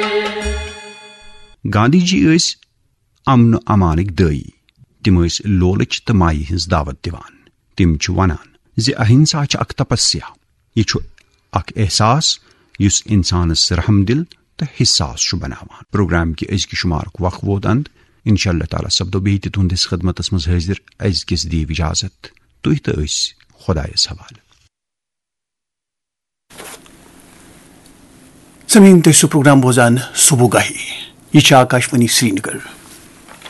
गांधी जी अमन अमानक दाई तिम लोलच तो माई हज दावत दिवान तिम वनान ज अहिंसा अक तपस्या यह अक एहसास युस इंसानस रहमदिल तो हिस्सास बनावान। प्रोग्राम कि अजकि शुमार वक़ वोत अंद इंशाअल्लाह ताला सब्दो बेह तुंदिस खदमतस मज हाजिर अजकिस दीव इजाजत तुह तो खुदायस हवाल। जमीन ते प्रोग्राम बोजान सुबह गाही यह आकाशवाणी श्रीनगर।